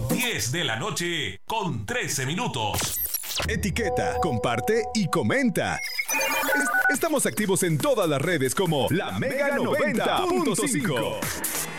10 de la noche con 13 minutos. Etiqueta, comparte y comenta. Estamos activos en todas las redes como La Mega 90.5.